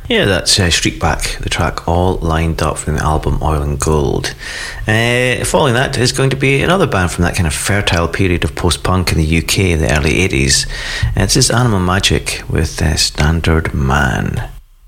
Yeah, that's Shriekback, the track All Lined Up from the album Oil and Gold. Following that is going to be another band from that kind of fertile period of post-punk in the UK in the early 80s. This is Animal Magic with Standard Man.